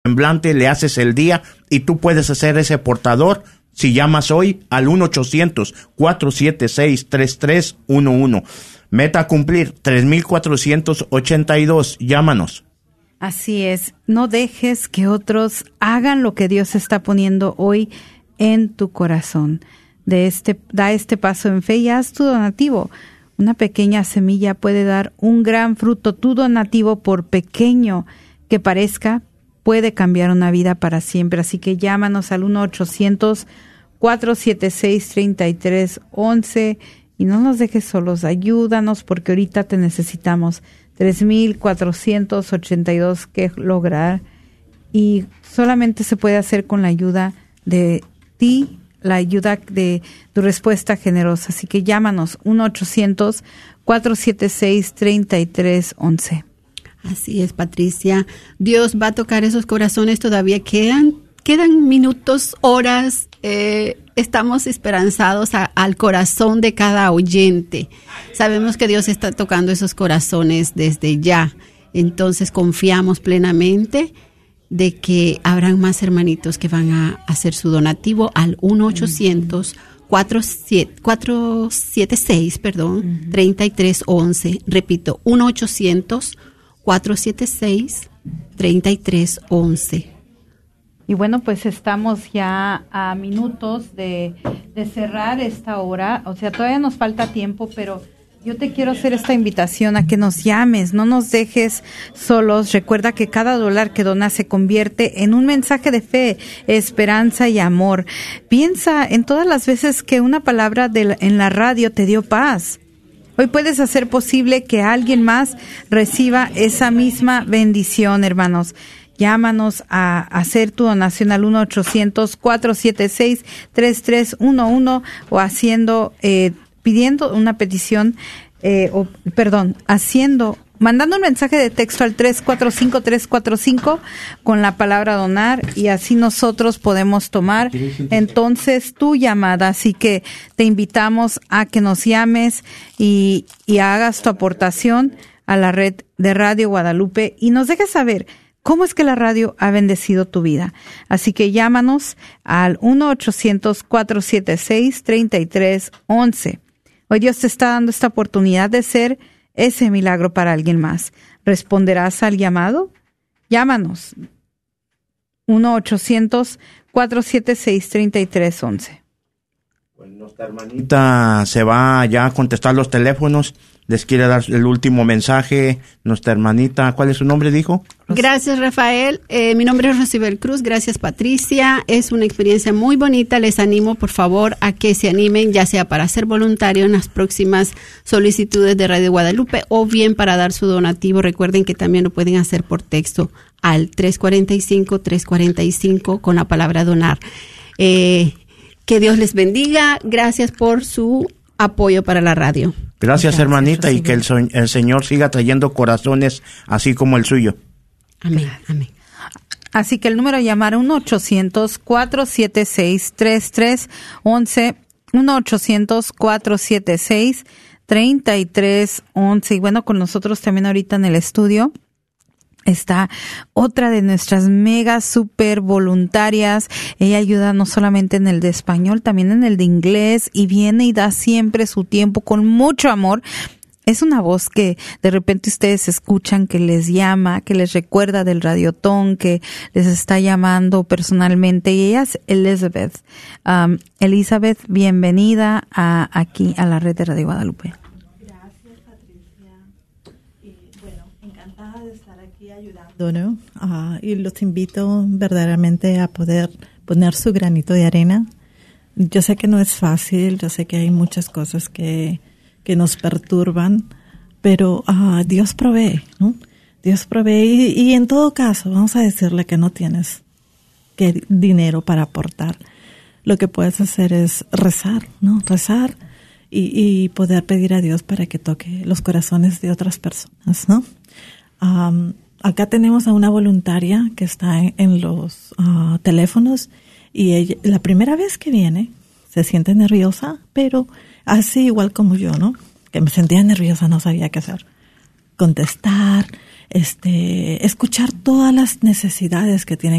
semblante, le haces el día y tú puedes ser ese portador si llamas hoy al 1-800-476-3311. Meta a cumplir 3,482. Llámanos. Así es. No dejes que otros hagan lo que Dios está poniendo hoy en tu corazón. Da este paso en fe y haz tu donativo. Una pequeña semilla puede dar un gran fruto. Tu donativo, por pequeño que parezca, puede cambiar una vida para siempre. Así que llámanos al 1-800-476-3311 y no nos dejes solos. Ayúdanos porque ahorita te necesitamos. 3,482 que lograr y solamente se puede hacer con la ayuda de ti, la ayuda de tu respuesta generosa. Así que llámanos 1-800-476-3311. Así es, Patricia. Dios va a tocar esos corazones. Todavía quedan minutos, horas. Estamos esperanzados al corazón de cada oyente. Sabemos que Dios está tocando esos corazones desde ya. Entonces confiamos plenamente de que habrán más hermanitos que van a hacer su donativo al 1-800-476-3311. Repito, 1-800-476-3311. Y bueno, pues estamos ya a minutos de cerrar esta hora. O sea, todavía nos falta tiempo, pero yo te quiero hacer esta invitación a que nos llames, no nos dejes solos. Recuerda que cada dólar que donas se convierte en un mensaje de fe, esperanza y amor. Piensa en todas las veces que una palabra en la radio te dio paz. Hoy puedes hacer posible que alguien más reciba esa misma bendición, hermanos. Llámanos a hacer tu donación al 1-800-476-3311 o pidiendo una petición, mandando un mensaje de texto al 345-345 con la palabra donar y así nosotros podemos tomar entonces tu llamada. Así que te invitamos a que nos llames y hagas tu aportación a la red de Radio Guadalupe y nos dejes saber cómo es que la radio ha bendecido tu vida. Así que llámanos al 1-800-476-3311. Hoy Dios te está dando esta oportunidad de ser ese milagro para alguien más. ¿Responderás al llamado? Llámanos. 1-800-476-3311. Pues nuestra hermanita se va ya a contestar los teléfonos. Les quiere dar el último mensaje. Nuestra hermanita, ¿cuál es su nombre, dijo? Gracias, Rafael. Mi nombre es Rosibel Cruz. Gracias, Patricia. Es una experiencia muy bonita. Les animo, por favor, a que se animen, ya sea para ser voluntario en las próximas solicitudes de Radio Guadalupe o bien para dar su donativo. Recuerden que también lo pueden hacer por texto al 345-345 con la palabra donar. Que Dios les bendiga. Gracias por su apoyo para la radio. Gracias, hermanita, y que el Señor siga trayendo corazones así como el suyo. Amén, amén. Así que el número a llamar 1-800-476-3311, 1-800-476-3311. Y bueno, con nosotros también ahorita en el estudio está otra de nuestras mega super voluntarias. Ella ayuda no solamente en el de español, también en el de inglés y viene y da siempre su tiempo con mucho amor. Es una voz que de repente ustedes escuchan que les llama, que les recuerda del radiotón, que les está llamando personalmente. Y ella es Elizabeth. Elizabeth, bienvenida aquí a la red de Radio Guadalupe. ¿No? Y los invito verdaderamente a poder poner su granito de arena. Yo sé que no es fácil, yo sé que hay muchas cosas que nos perturban, pero Dios provee, ¿no? Dios provee y en todo caso vamos a decirle que no tienes dinero para aportar. Lo que puedes hacer es rezar, ¿no? Rezar y poder pedir a Dios para que toque los corazones de otras personas, ¿no? Acá tenemos a una voluntaria que está en los teléfonos y ella, la primera vez que viene, se siente nerviosa, pero así igual como yo, ¿no? Que me sentía nerviosa, no sabía qué hacer. Contestar, escuchar todas las necesidades que tienen